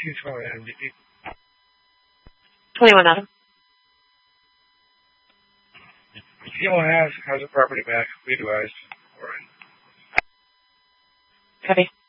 220 MDP. 21 Adam. Anyone has the property back, we advise. All right. Copy.